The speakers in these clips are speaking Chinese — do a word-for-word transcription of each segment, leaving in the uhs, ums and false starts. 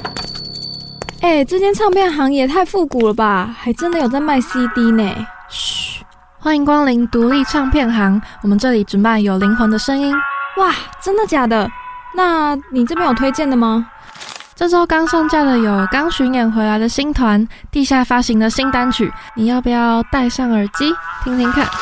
哎、欸，这间唱片行也太复古了吧，还真的有在卖 C D 呢。 嘘，欢迎光临独立唱片行，我们这里只卖有灵魂的声音。 哇，真的假的？那你这边有推荐的吗？ 这周刚上架的有刚巡演回来的新团，地下发行的新单曲，你要不要戴上耳机听听看？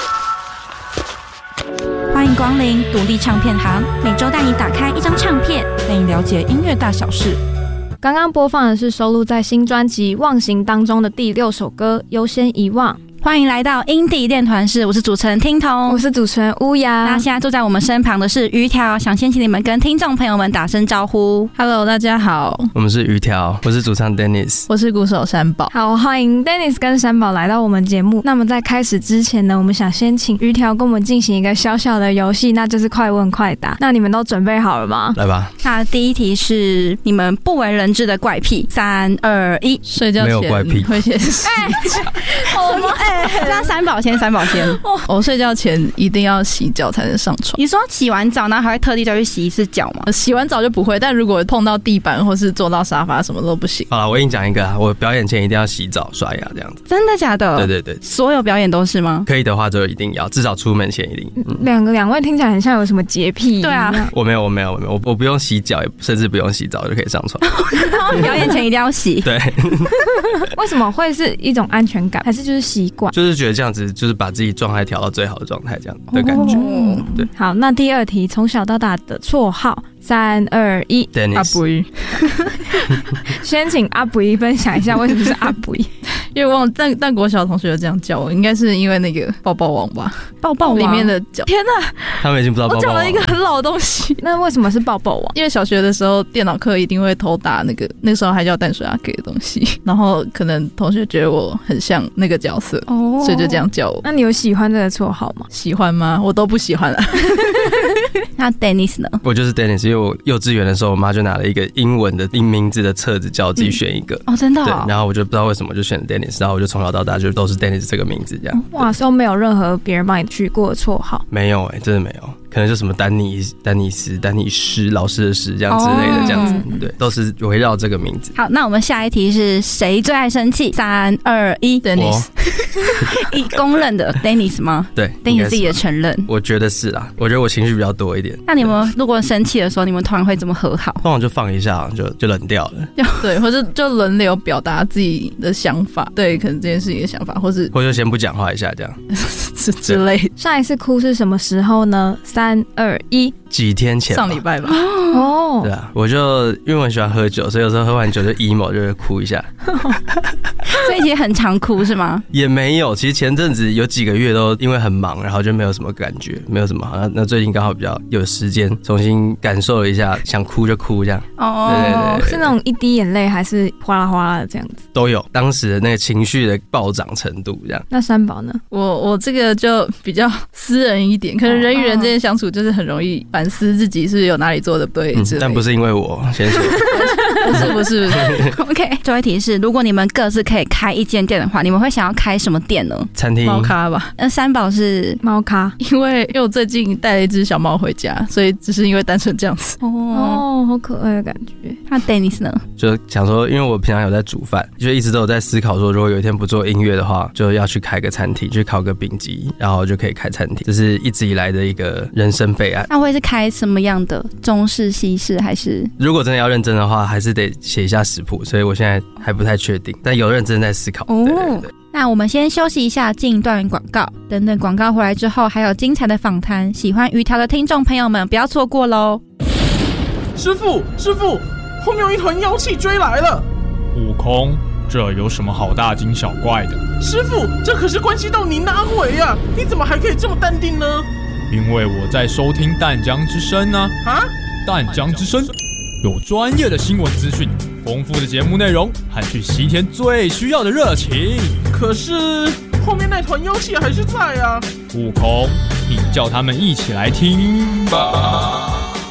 欢迎光临独立唱片行，每周带你打开一张唱片，带你了解音乐大小事。 刚刚播放的是收录在新专辑《忘形》当中的第六首歌《优先遗忘》。 欢迎来到音地练团室，我是主持人听彤， 我是主持人乌鸦。 那现在坐在我们身旁的是鱼条，想先请你们跟听众朋友们打声招呼。 Hello， 大家好， 我们是鱼条，我是主唱 Dennis， 我是鼓手山宝。 好，欢迎 Dennis 跟山宝来到我们节目。那么在开始之前呢，我们想先请鱼条跟我们进行一个小小的游戏，那就是快问快答。那你们都准备好了吗？ 来吧。 那第一题是你们不为人知的怪癖，三二一， 睡觉前没有怪癖会先洗脚。 什么？哎，那山宝先，山宝先。 我睡觉前一定要洗脚才能上床。 你说洗完澡，然后还会特地再去洗一次脚吗？ 洗完澡就不会，但如果碰到地板或是坐到沙发，什么都不行。 好了，我跟你讲一个啊，我表演前一定要洗澡、刷牙这样子。 真的假的？ 对对对， 所有表演都是吗？ 可以的话就一定要，至少出门前一定。 两个两位听起来很像有什么洁癖。 对啊， 我没有，我没有，我没有，我我不用洗脚，甚至不用洗澡就可以上床。 然后表演前一定要洗。 对。 为什么会是一种安全感，还是就是习惯？ 就是觉得这样子，就是把自己状态调到最好的状态，这样的感觉。 哦、 对。 好，那第二题，从小到大的绰号，三二一 ，Dennis。 阿布伊。 先请阿布伊分享一下为什么是阿布伊。 因为忘了，但但国小同学有这样叫我，应该是因为那个抱抱王吧， 抱抱王里面的叫。天哪， 他们已经不知道抱抱王。 我讲了一个很老的东西。 那为什么是抱抱王？ 因为小学的时候电脑课一定会偷打那个，那时候还叫淡水阿给的东西，然后可能同学觉得我很像那个角色，哦，所以就这样叫我。 那你有喜欢这个绰号吗？ 喜欢吗？我都不喜欢了。 那 Dennis 呢？ 我就是 Dennis， 因为我幼稚园的时候，我妈就拿了一个英文的英名字的册子，叫我自己选一个。 嗯、哦，真的、哦。 对，然后我就不知道为什么就选了 Dennis， 然后我就从小到大就都是 Dennis 这个名字这样。 哇，都没有任何别人帮你取过的绰号？ 没有哎、欸，真的没有。可能就什么丹尼、丹尼斯、丹尼师老师的师这样之类的，这样子，哦、对，都是围绕这个名字。 好，那我们下一题是谁最爱生气？三二一 ，Dennis， 一公认的 Dennis 吗？ 对 ，Dennis 自己也承认。 我觉得是啦，我觉得我情绪比较多一点。 那你们如果生气的时候，你们突然会怎么和好？ 通常就放一下，就就冷掉了。 对，或者就轮流表达自己的想法，对，可能这件事情的想法，或是或者就先不讲话一下这样之之类的。 上一次哭是什么时候呢？三二一。 几天前， 上礼拜吧。 哦， 对啊，我就因为我很喜欢喝酒，所以有时候喝完酒就 emo， 就会哭一下。 所以其实很常哭是吗？ 也没有，其实前阵子有几个月都因为很忙，然后就没有什么感觉，没有什么好。那那最近刚好比较有时间，重新感受了一下，想哭就哭这样。 哦， 对对 对, 对, 对， 是那种一滴眼泪，还是哗啦哗啦的这样子？ 都有，当时的那个情绪的暴涨程度这样。 那三宝呢？ 我我这个就比较私人一点，可能人与人之间相处就是很容易反思自己是不是有哪里做的不对之类的、 嗯，但不是因为我先说。 不是不是不是 OK， 最后一题是，如果你们各自可以开一间店的话，你们会想要开什么店呢？ 餐厅。 猫咖吧。 那三宝是猫咖， 因为因为我最近带了一只小猫回家，所以只是因为单纯这样子。 哦哦，好可爱的感觉。 那 Dennis 呢？ 就想说，因为我平常有在煮饭，就一直都有在思考说，如果有一天不做音乐的话，就要去开个餐厅，去考个丙级，然后就可以开餐厅。这是一直以来的一个人生备案。 那会是开什么样的？中式、西式还是？ 如果真的要认真的话，还是得写一下食谱，所以我现在还不太确定，但有认真在思考。 哦， 对对对。 那我们先休息一下，进一段广告。等等广告回来之后，还有精彩的访谈，喜欢鱼条的听众朋友们不要错过咯。 师父，师父，后面有一团妖气追来了。 悟空，这有什么好大惊小怪的？ 师父，这可是关系到你哪鬼啊？你怎么还可以这么淡定呢？ 因为我在收听淡江之声啊。 啊？ 淡江之声有专业的新闻资讯，丰富的节目内容和去西天最需要的热情。 可是后面那团妖气还是在啊。 悟空，你叫他们一起来听吧。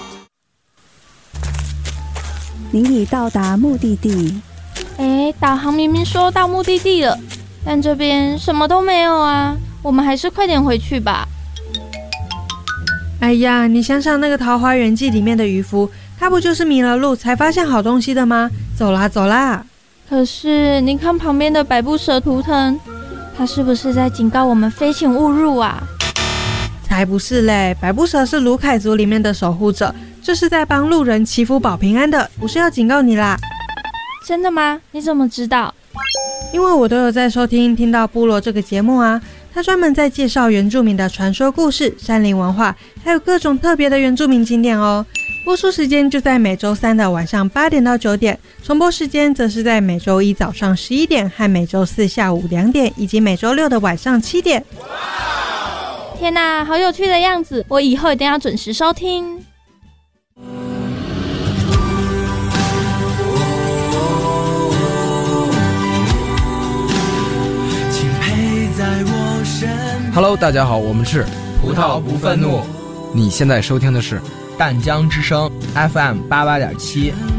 您已到达目的地。 哎，导航明明说到目的地了，但这边什么都没有啊，我们还是快点回去吧。 哎呀，你想想那个《桃花源记》里面的渔夫， 他不就是迷了路才发现好东西的吗？走啦走啦！ 可是您看旁边的百步蛇图腾，它是不是在警告我们飞行勿入啊？ 才不是嘞！百步蛇是卢凯族里面的守护者，这是在帮路人祈福保平安的，不是要警告你啦。 真的吗？你怎么知道？ 因为我都有在收听听到部落这个节目啊，他专门在介绍原住民的传说故事、山林文化，还有各种特别的原住民景点哦。播出时间就在每周三的晚上八点到九点，重播时间则是在每周一早上十一点和每周四下午两点，以及每周六的晚上七点。 天哪，好有趣的样子！我以后一定要准时收听。 Hello， 大家好，我们是葡萄不愤怒。 你现在收听的是淡江之声 F M 八八点七。